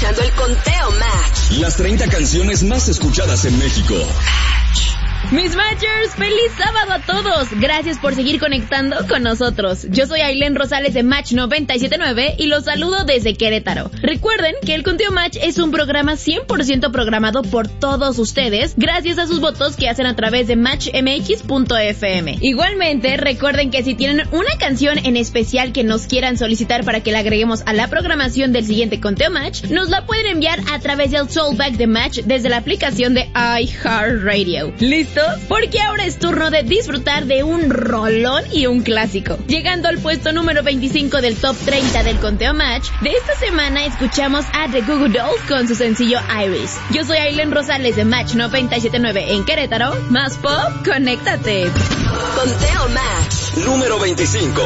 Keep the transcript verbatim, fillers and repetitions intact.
escuchando el Conteo Match. Las treinta canciones más escuchadas en México. Mis Matchers, feliz sábado a todos. Gracias por seguir conectando con nosotros. Yo soy Ailén Rosales de Match noventa y siete punto nueve y los saludo desde Querétaro. Recuerden que el Conteo Match es un programa cien por ciento programado por todos ustedes, gracias a sus votos que hacen a través de match m x punto f m. Igualmente, recuerden que si tienen una canción en especial que nos quieran solicitar para que la agreguemos a la programación del siguiente Conteo Match, nos la pueden enviar a través del Soulback de Match desde la aplicación de iHeartRadio. ¿Listo? Porque ahora es turno de disfrutar de un rolón y un clásico. Llegando al puesto número veinticinco del top treinta del Conteo Match, de esta semana escuchamos a The Goo Goo Dolls con su sencillo Iris. Yo soy Ailén Rosales de Match noventa y siete punto nueve en Querétaro. Más pop, conéctate. Conteo Match número veinticinco.